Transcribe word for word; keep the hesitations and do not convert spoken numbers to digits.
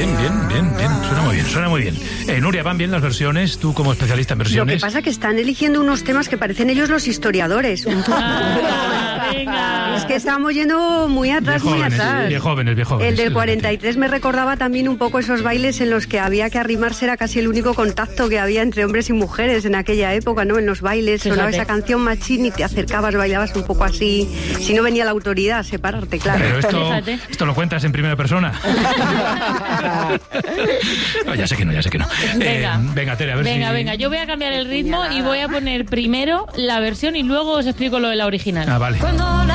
bien, bien, bien, bien. Suena muy bien, suena muy bien. Eh, Nuria, ¿van bien las versiones? Tú como especialista en versiones. Lo que pasa es que están eligiendo unos temas que parecen ellos los historiadores. Ah, venga. Es que estábamos yendo muy atrás, Bien muy jóvenes, atrás. bien jóvenes, bien jóvenes. El del Es cuarenta y tres me recordaba también un poco esos bailes en los que había que arrimarse, era casi el único contacto que había entre hombres y mujeres en aquella época, ¿no? En los bailes, sonaba esa canción Machín y te acercabas, bailabas un poco así. Si no venía la autoridad a separarte, claro. Pero esto, esto lo cuentas en primera persona. No, ya sé que no, ya sé que no. Venga, eh, venga, Tere, a ver venga, si... venga, yo voy a cambiar el ritmo y voy a poner primero la versión y luego os explico lo de la original. Ah, vale. Cuando la